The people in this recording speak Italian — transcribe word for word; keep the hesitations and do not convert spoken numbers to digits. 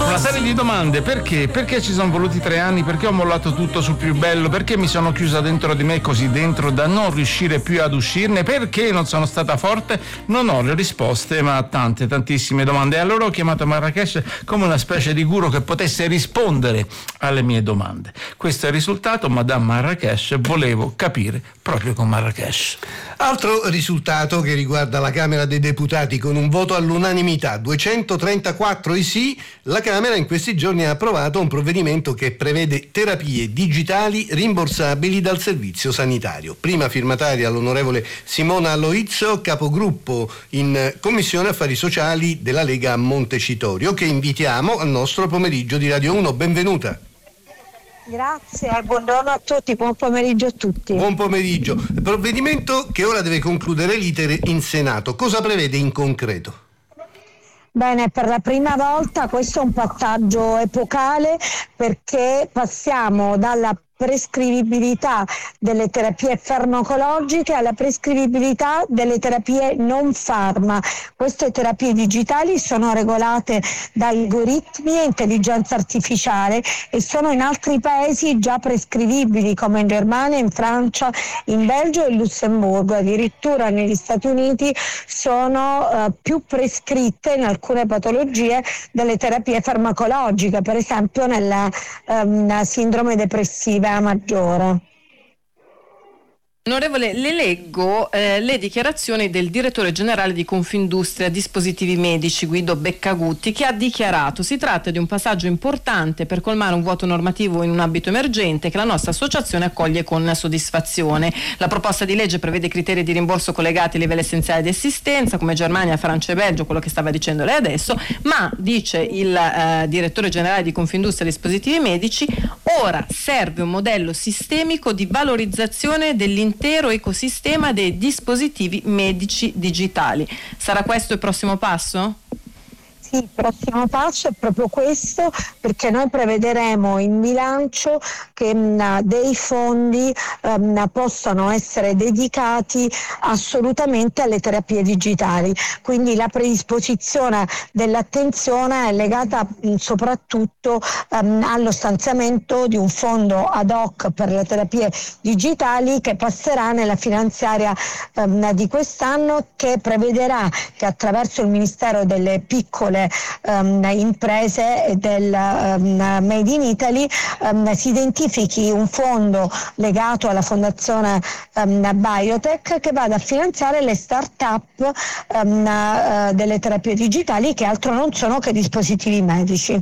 Una serie di domande: perché? Perché ci sono voluti tre anni? Perché ho mollato tutto sul più bello? Perché mi sono chiusa dentro di me così dentro da non riuscire più ad uscirne? Perché non sono stata forte? Non ho le risposte, ma tante, tantissime domande. E allora ho chiamato Marrakesh come una specie di guru che potesse rispondere alle mie domande. Questo è il risultato, Madame Marrakesh. Volevo capire proprio con Marrakesh. Altro risultato che riguarda la Camera dei Deputati: con un voto all'unanimità, duecentotrentaquattro i sì, la Camera in questi giorni ha approvato un provvedimento che prevede terapie digitali rimborsabili dal servizio sanitario. Prima firmataria l'onorevole Simona Loizzo, capogruppo in Commissione Affari Sociali della Lega a Montecitorio, che invitiamo al nostro pomeriggio di Radio uno. Benvenuta. Grazie, buongiorno a tutti, buon pomeriggio a tutti. Buon pomeriggio. Provvedimento che ora deve concludere l'iter in Senato. Cosa prevede in concreto? Bene, per la prima volta questo è un passaggio epocale, perché passiamo dalla prescrivibilità delle terapie farmacologiche alla prescrivibilità delle terapie non farma. Queste terapie digitali sono regolate da algoritmi e intelligenza artificiale e sono in altri paesi già prescrivibili, come in Germania, in Francia, in Belgio e in Lussemburgo. Addirittura negli Stati Uniti sono eh, più prescritte in alcune patologie delle terapie farmacologiche, per esempio nella ehm, sindrome depressiva maggiore. Onorevole, le leggo eh, le dichiarazioni del direttore generale di Confindustria Dispositivi Medici, Guido Beccagutti, che ha dichiarato: si tratta di un passaggio importante per colmare un vuoto normativo in un ambito emergente che la nostra associazione accoglie con soddisfazione. La proposta di legge prevede criteri di rimborso collegati ai livelli essenziali di assistenza, come Germania, Francia e Belgio, quello che stava dicendo lei adesso, ma, dice il eh, direttore generale di Confindustria Dispositivi Medici, ora serve un modello sistemico di valorizzazione dell'intero intero ecosistema dei dispositivi medici digitali. Sarà questo il prossimo passo? Sì, il prossimo passo è proprio questo, perché noi prevederemo in bilancio che mh, dei fondi mh, possano essere dedicati assolutamente alle terapie digitali. Quindi la predisposizione dell'attenzione è legata mh, soprattutto mh, allo stanziamento di un fondo ad hoc per le terapie digitali, che passerà nella finanziaria mh, di quest'anno, che prevederà che attraverso il Ministero delle Piccole Um, imprese del um, Made in Italy um, si identifichi un fondo legato alla fondazione um, Biotech, che vada a finanziare le start-up um, uh, delle terapie digitali, che altro non sono che dispositivi medici.